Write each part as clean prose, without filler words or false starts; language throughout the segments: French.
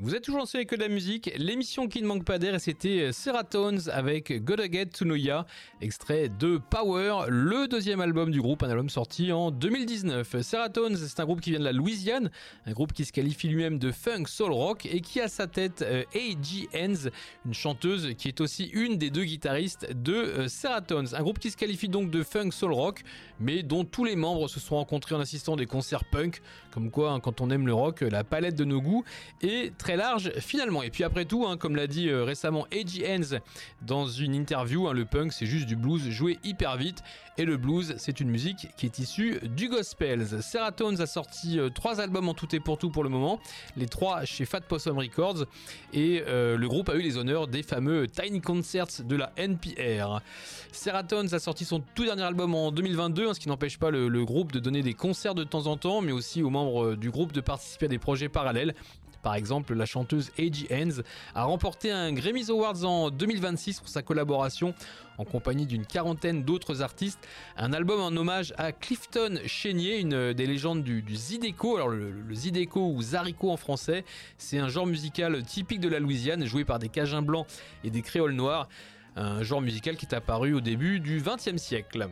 Vous êtes toujours en avec que de la musique, l'émission qui ne manque pas d'air, et c'était Seratones avec Gotta Get to Know Ya, extrait de Power, le deuxième album du groupe, un album sorti en 2019. Seratones, c'est un groupe qui vient de la Louisiane, un groupe qui se qualifie lui-même de funk soul rock et qui a à sa tête A.G. Hens, une chanteuse qui est aussi une des deux guitaristes de Seratones. Un groupe qui se qualifie donc de funk soul rock, mais dont tous les membres se sont rencontrés en assistant à des concerts punk, comme quoi quand on aime le rock, la palette de nos goûts est très large finalement. Et puis après tout, comme l'a dit récemment A.G. Hens dans une interview, le punk c'est juste du blues joué hyper vite, et le blues c'est une musique qui est issue du gospel. Seratones a sorti 3 albums en tout et pour tout pour le moment, les 3 chez Fat Possum Records, et le groupe a eu les honneurs des fameux Tiny Concerts de la NPR. Seratones a sorti son tout dernier album en 2022, ce qui n'empêche pas le groupe de donner des concerts de temps en temps, mais aussi aux membres du groupe de participer à des projets parallèles. Par exemple, la chanteuse A.G. Hens a remporté un Grammy Awards en 2026 pour sa collaboration en compagnie d'une quarantaine d'autres artistes. Un album en hommage à Clifton Chenier, une des légendes du Zydeco. Alors le Zydeco ou Zarico en français, c'est un genre musical typique de la Louisiane, joué par des Cajuns blancs et des Créoles noirs. Un genre musical qui est apparu au début du XXe siècle.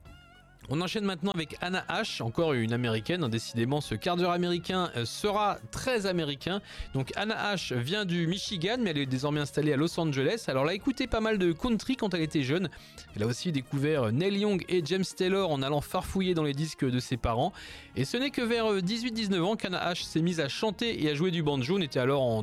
On enchaîne maintenant avec Anna Ash, encore une américaine. Décidément, ce quart d'heure américain sera très américain. Donc Anna Ash vient du Michigan, mais elle est désormais installée à Los Angeles. Alors elle a écouté pas mal de country quand elle était jeune. Elle a aussi découvert Neil Young et James Taylor en allant farfouiller dans les disques de ses parents. Et ce n'est que vers 18-19 ans qu'Anna Ash s'est mise à chanter et à jouer du banjo. On était alors en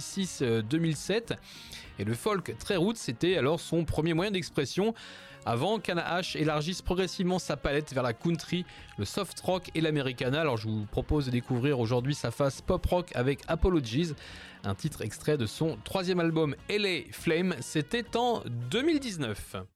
2006-2007. Et le folk très roots, c'était alors son premier moyen d'expression, avant qu'Anna Ash élargisse progressivement sa palette vers la country, le soft rock et l'americana. Alors je vous propose de découvrir aujourd'hui sa face pop rock avec Apologies, un titre extrait de son 3e album LA Flame, c'était en 2019.